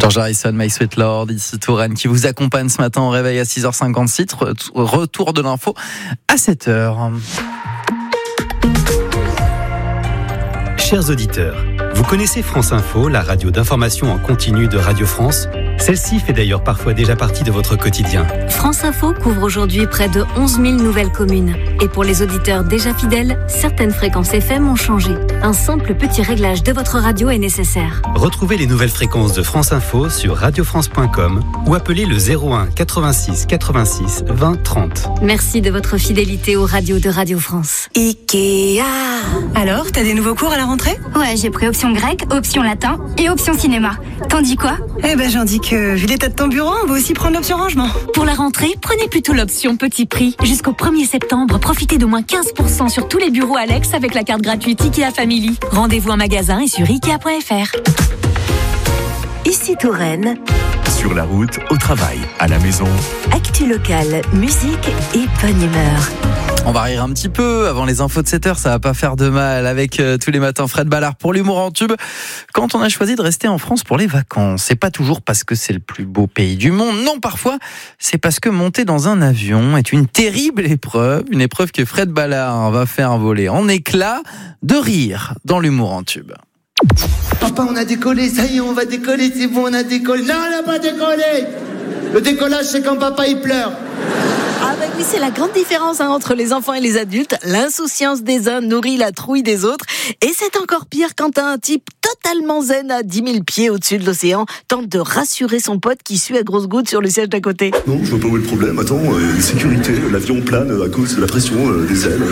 George Harrison, My Sweet Lord, ici Touraine qui vous accompagne ce matin au réveil à 6h56. Retour de l'info à 7h. Chers auditeurs, vous connaissez France Info, la radio d'information en continu de Radio France ? Celle-ci fait d'ailleurs parfois déjà partie de votre quotidien. France Info couvre aujourd'hui près de 11 000 nouvelles communes. Et pour les auditeurs déjà fidèles, certaines fréquences FM ont changé. Un simple petit réglage de votre radio est nécessaire. Retrouvez les nouvelles fréquences de France Info sur radiofrance.com ou appelez le 01 86 86 20 30. Merci de votre fidélité aux radios de Radio France. Ikea. Alors, t'as des nouveaux cours à la rentrée ? Ouais, j'ai pris option grec, option latin et option cinéma. T'en dis quoi ? Eh ben, j'en dis que, vu l'état de ton bureau, on va aussi prendre l'option rangement. Pour la rentrée, prenez plutôt l'option petit prix. Jusqu'au 1er septembre, profitez d'au moins 15% sur tous les bureaux Alex avec la carte gratuite Ikea Family. Rendez-vous en magasin et sur Ikea.fr. Ici Touraine. Sur la route, au travail, à la maison. Actu locale, musique et bonne humeur. On va rire un petit peu avant les infos de 7h, ça va pas faire de mal avec tous les matins Fred Ballard pour l'humour en tube. Quand on a choisi de rester en France pour les vacances, c'est pas toujours parce que c'est le plus beau pays du monde. Non, parfois, c'est parce que monter dans un avion est une terrible épreuve. Une épreuve que Fred Ballard va faire voler en éclats de rire dans l'humour en tube. Papa, on a décollé, ça y est, on va décoller, c'est bon, on a décollé. Non, on n'a pas décollé. Le décollage, c'est quand papa, il pleure. Ah bah oui, c'est la grande différence entre les enfants et les adultes. L'insouciance des uns nourrit la trouille des autres. Et c'est encore pire quand un type totalement zen à 10 000 pieds au-dessus de l'océan tente de rassurer son pote qui sue à grosses gouttes sur le siège d'à côté. Non, je vois pas où est le problème. Attends, sécurité, l'avion plane à cause de la pression des ailes.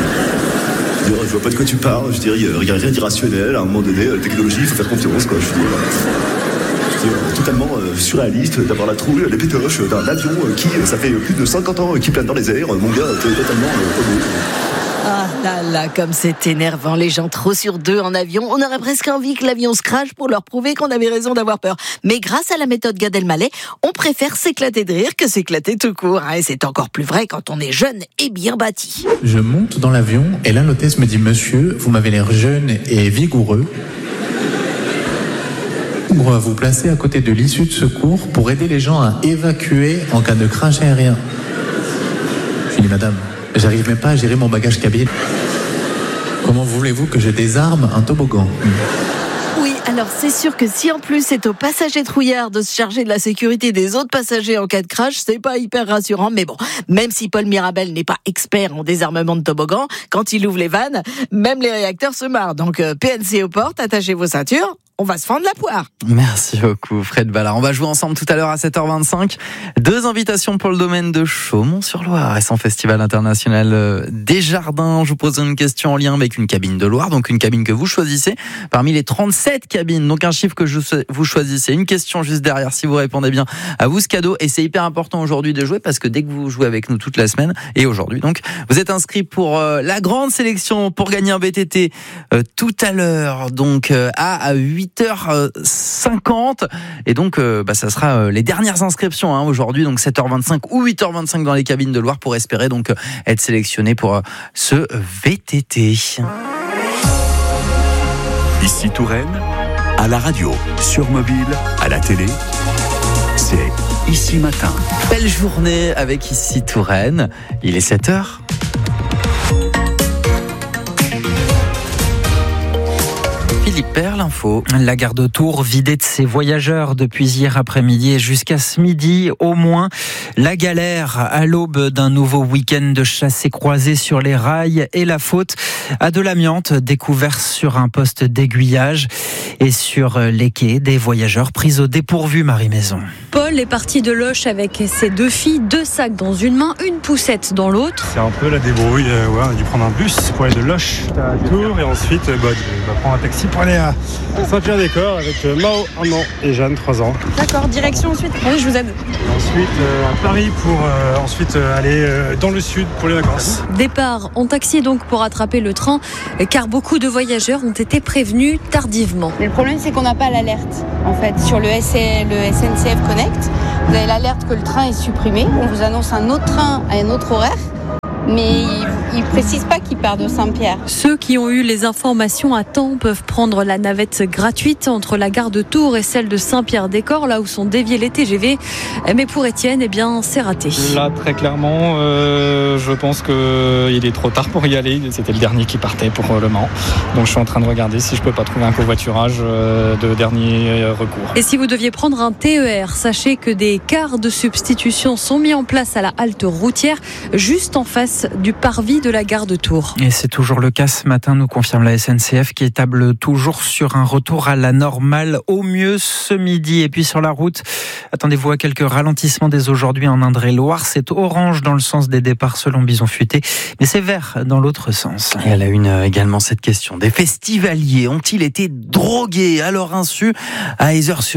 Je vois pas de quoi tu parles. Je dirais, il y a rien d'irrationnel. À un moment donné, la technologie, il faut faire confiance, quoi. Totalement surréaliste d'avoir la trouille, les pétoches d'un avion qui, ça fait plus de 50 ans qui plane dans les airs. Mon gars, totalement Ah là là, comme c'est énervant, les gens trop sur deux en avion. On aurait presque envie que l'avion se crache pour leur prouver qu'on avait raison d'avoir peur. Mais grâce à la méthode Gad Elmaleh, on préfère s'éclater de rire que s'éclater tout court. Et c'est encore plus vrai quand on est jeune et bien bâti. Je monte dans l'avion et là l'hôtesse me dit « Monsieur, vous m'avez l'air jeune et vigoureux. On va vous placer à côté de l'issue de secours pour aider les gens à évacuer en cas de crash aérien. » Je lui dis « Madame, j'arrive même pas à gérer mon bagage cabine. Comment voulez-vous que j'ai des armes, un toboggan ?» Oui, alors c'est sûr que si en plus c'est aux passagers trouillards de se charger de la sécurité des autres passagers en cas de crash, c'est pas hyper rassurant. Mais bon, même si Paul Mirabel n'est pas expert en désarmement de toboggan, quand il ouvre les vannes, même les réacteurs se marrent. Donc PNC aux portes, attachez vos ceintures. On va se fendre la poire. Merci beaucoup Fred Ballard. On va jouer ensemble tout à l'heure à 7h25. 2 invitations pour le domaine de Chaumont-sur-Loire et son festival international des jardins. Je vous pose une question en lien avec une cabine de Loire, donc une cabine que vous choisissez parmi les 37 cabines. Donc un chiffre que vous choisissez. Une question juste derrière. Si vous répondez bien, à vous ce cadeau. Et c'est hyper important aujourd'hui de jouer parce que dès que vous jouez avec nous toute la semaine et aujourd'hui, donc vous êtes inscrit pour la grande sélection pour gagner un VTT tout à l'heure. Donc à 8h50 et donc ça sera les dernières inscriptions aujourd'hui, donc 7h25 ou 8h25 dans les cabines de Loire pour espérer donc être sélectionné pour ce VTT. Ici Touraine, à la radio, sur mobile, à la télé, c'est Ici Matin. Belle journée avec Ici Touraine, il est 7h. Philippe Père, l'info. La gare de Tours vidée de ses voyageurs depuis hier après-midi et jusqu'à ce midi au moins. La galère à l'aube d'un nouveau week-end de chassés-croisés sur les rails et la faute à de l'amiante découvert sur un poste d'aiguillage et sur les quais des voyageurs pris au dépourvu, Marie Maison. Paul est parti de Loches avec ses 2 filles, 2 sacs dans une main, une poussette dans l'autre. C'est un peu la débrouille, on a dû prendre un bus pour aller de Loches à Tours et ensuite on va prendre un taxi pour aller à Saint-Pierre-des-Corps avec Mao, 1 an, et Jeanne, 3 ans. D'accord, direction ensuite. Oui, je vous aide. Et ensuite à Paris pour ensuite aller dans le sud pour les vacances. Départ en taxi donc pour attraper le train car beaucoup de voyageurs ont été prévenus tardivement. Mais le problème c'est qu'on n'a pas l'alerte en fait sur le SNCF Connect. Vous avez l'alerte que le train est supprimé. On vous annonce un autre train à un autre horaire. Mais Ils précisent pas qu'ils partent de Saint-Pierre. Ceux qui ont eu les informations à temps peuvent prendre la navette gratuite entre la gare de Tours et celle de Saint-Pierre-des-Corps, là où sont déviés les TGV. Mais pour Étienne, eh bien, c'est raté. Là, très clairement, je pense qu'il est trop tard pour y aller. C'était le dernier qui partait pour Le Mans. Donc je suis en train de regarder si je peux pas trouver un covoiturage de dernier recours. Et si vous deviez prendre un TER, sachez que des cars de substitution sont mis en place à la halte routière, juste en face du parvis de la gare de Tours. Et c'est toujours le cas ce matin, nous confirme la SNCF, qui étable toujours sur un retour à la normale, au mieux ce midi. Et puis sur la route, attendez-vous à quelques ralentissements dès aujourd'hui en Indre-et-Loire. C'est orange dans le sens des départs selon Bison Futé, mais c'est vert dans l'autre sens. Et elle a également cette question. Des festivaliers ont-ils été drogués à leur insu à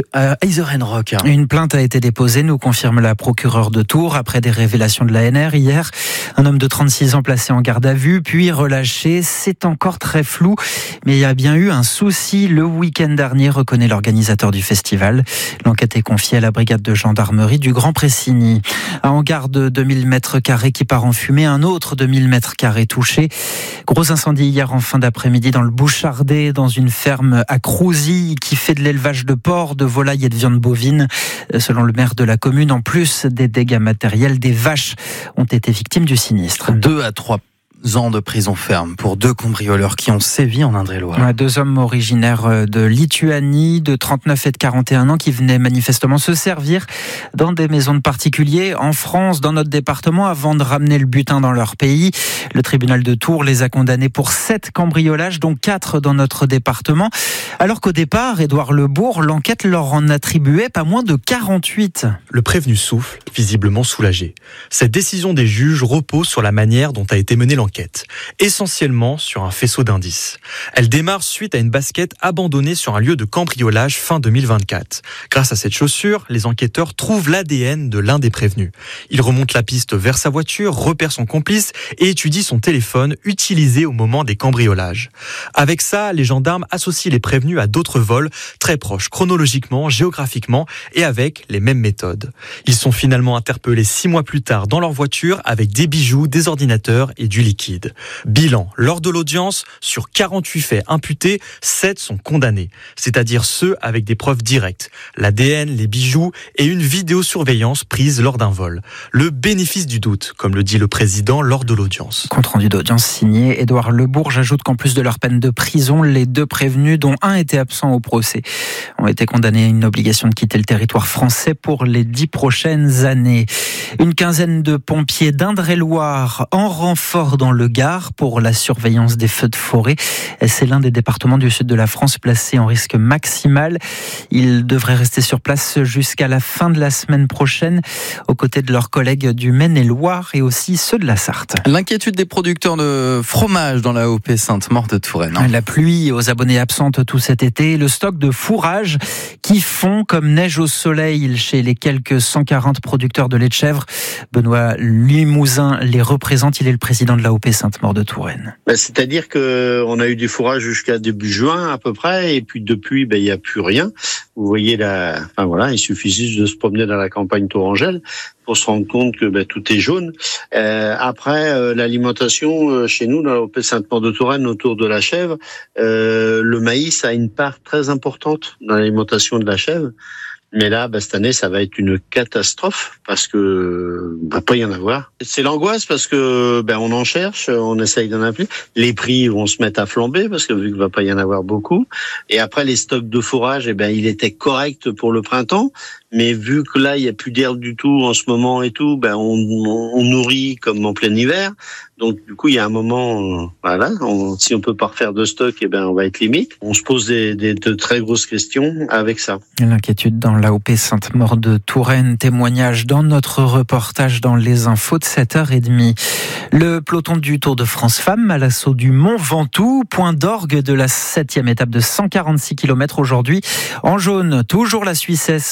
Eisenrock? Une plainte a été déposée, nous confirme la procureure de Tours, après des révélations de l'ANR hier. Un homme de 36 ans placé en garde à vue, puis relâché. C'est encore très flou, mais il y a bien eu un souci le week-end dernier, reconnaît l'organisateur du festival. L'enquête est confiée à la brigade de gendarmerie du Grand Pressigny. Un hangar de 2000 m² qui part en fumée, un autre 2000 m² touché. Gros incendie hier en fin d'après-midi dans le Bouchardais, dans une ferme à Crouzilles qui fait de l'élevage de porc, de volailles et de viande bovine. Selon le maire de la commune, en plus des dégâts matériels, des vaches ont été victimes du sinistre. 2 à 3 ans de prison ferme pour 2 cambrioleurs qui ont sévi en Indre-et-Loire. 2 hommes originaires de Lituanie, de 39 et de 41 ans, qui venaient manifestement se servir dans des maisons de particuliers en France, dans notre département, avant de ramener le butin dans leur pays. Le tribunal de Tours les a condamnés pour 7 cambriolages, dont 4 dans notre département. Alors qu'au départ, Édouard Lebourg, l'enquête leur en attribuait pas moins de 48. Le prévenu souffle, visiblement soulagé. Cette décision des juges repose sur la manière dont a été menée l'enquête, essentiellement sur un faisceau d'indices. Elle démarre suite à une basket abandonnée sur un lieu de cambriolage fin 2024. Grâce à cette chaussure, les enquêteurs trouvent l'ADN de l'un des prévenus. Ils remontent la piste vers sa voiture, repèrent son complice et étudient son téléphone utilisé au moment des cambriolages. Avec ça, les gendarmes associent les prévenus à d'autres vols très proches chronologiquement, géographiquement et avec les mêmes méthodes. Ils sont finalement interpellés 6 mois plus tard dans leur voiture avec des bijoux, des ordinateurs et du liquide. Bilan, lors de l'audience, sur 48 faits imputés, 7 sont condamnés, c'est-à-dire ceux avec des preuves directes, l'ADN, les bijoux et une vidéosurveillance prise lors d'un vol. Le bénéfice du doute, comme le dit le président lors de l'audience. Compte rendu d'audience signé Édouard Lebourg. J'ajoute qu'en plus de leur peine de prison, les 2 prévenus, dont un était absent au procès, ont été condamnés à une obligation de quitter le territoire français pour les 10 prochaines années. Une quinzaine de pompiers d'Indre-et-Loire en renfort dans le Gard pour la surveillance des feux de forêt. C'est l'un des départements du sud de la France placé en risque maximal. Ils devraient rester sur place jusqu'à la fin de la semaine prochaine, aux côtés de leurs collègues du Maine-et-Loire et aussi ceux de la Sarthe. L'inquiétude des producteurs de fromage dans la AOP Sainte-Maure de Touraine. La pluie aux abonnés absentes tout cet été, le stock de fourrage qui fond comme neige au soleil chez les quelques 140 producteurs de lait de chèvre. Benoît Limousin les représente, il est le président de l'AOP Sainte-Maure de Touraine. C'est-à-dire qu'on a eu des fourrages jusqu'à début juin à peu près, et puis depuis, il n'y a plus rien. Vous voyez il suffit juste de se promener dans la campagne tourangelle pour se rendre compte que tout est jaune. Après, l'alimentation chez nous, dans l'AOP Sainte-Maure de Touraine, autour de la chèvre, le maïs a une part très importante dans l'alimentation de la chèvre. Mais là, cette année, ça va être une catastrophe parce que va pas y en avoir. C'est l'angoisse parce que on en cherche, on essaye d'en appeler. Les prix vont se mettre à flamber parce que vu qu'il va pas y en avoir beaucoup. Et après, les stocks de fourrage, il était correct pour le printemps. Mais vu que là, il y a plus d'herbe du tout en ce moment et tout, on nourrit comme en plein hiver. Donc, du coup, il y a un moment, si on peut pas refaire de stock, on va être limite. On se pose de très grosses questions avec ça. L'inquiétude dans l'AOP Sainte-Maure de Touraine, témoignage dans notre reportage dans les infos de 7h30. Le peloton du Tour de France Femmes à l'assaut du Mont Ventoux, point d'orgue de la 7e étape de 146 km aujourd'hui. En jaune, toujours la Suissesse Marlène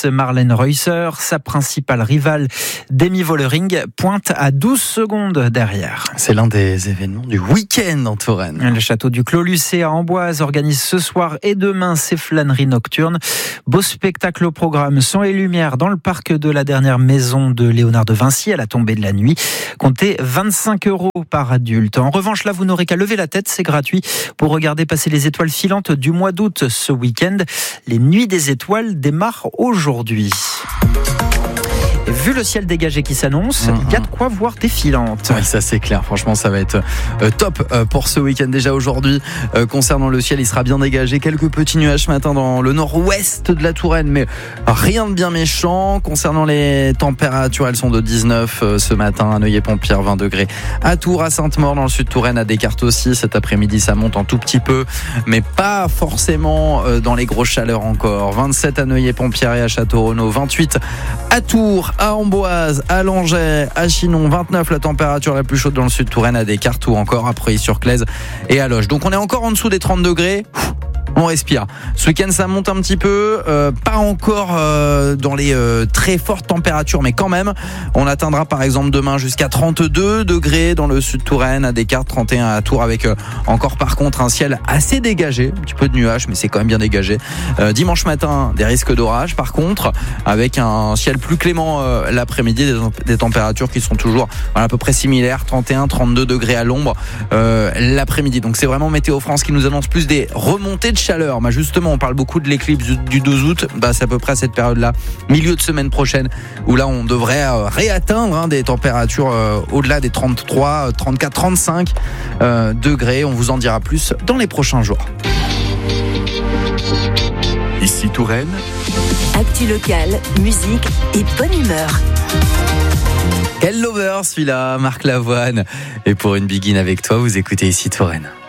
Sven Reusser. Sa principale rivale, Demi Vollering, pointe à 12 secondes derrière. C'est l'un des événements du week-end en Touraine. Le château du Clos Lucé à Amboise organise ce soir et demain ses flâneries nocturnes. Beau spectacle au programme, son et lumière dans le parc de la dernière maison de Léonard de Vinci à la tombée de la nuit. Comptez 25 € par adulte. En revanche, là, vous n'aurez qu'à lever la tête, c'est gratuit pour regarder passer les étoiles filantes du mois d'août ce week-end. Les nuits des étoiles démarrent aujourd'hui. Et vu le ciel dégagé qui s'annonce, il y a de quoi voir défilante. Oui, ça c'est clair. Franchement, ça va être top pour ce week-end. Déjà aujourd'hui, concernant le ciel, il sera bien dégagé. Quelques petits nuages ce matin dans le nord-ouest de la Touraine, mais rien de bien méchant. Concernant les températures, elles sont de 19 ce matin à Neuilly-Pont-Pierre, 20 degrés. À Tours, à Sainte-Maure, dans le sud Touraine, à Descartes aussi. Cet après-midi, ça monte un tout petit peu, mais pas forcément dans les grosses chaleurs encore. 27 à Neuilly-Pont-Pierre et à Château-Renaud, 28 à Tours, à Amboise, à Langeais, à Chinon, 29 la température la plus chaude dans le sud Touraine, à Descartes ou encore à Preuilly-sur-Claise et à Loches. Donc on est encore en dessous des 30 degrés. On respire. Ce week-end, ça monte un petit peu, pas encore dans les très fortes températures, mais quand même, on atteindra par exemple demain jusqu'à 32 degrés dans le sud Touraine, à Descartes, 31 à Tours, avec encore par contre un ciel assez dégagé, un petit peu de nuages, mais c'est quand même bien dégagé. Dimanche matin, des risques d'orage, par contre, avec un ciel plus clément l'après-midi, des températures qui sont toujours à peu près similaires, 31, 32 degrés à l'ombre l'après-midi. Donc c'est vraiment Météo France qui nous annonce plus des remontées de chaleur. Bah justement, on parle beaucoup de l'éclips du 12 août. Bah c'est à peu près à cette période-là, milieu de semaine prochaine, où là on devrait réatteindre des températures au-delà des 33, 34, 35 degrés. On vous en dira plus dans les prochains jours. Ici Touraine. Actu locale, musique et bonne humeur. Quel lover celui-là, Marc Lavoine. Et pour une begin avec toi, vous écoutez Ici Touraine.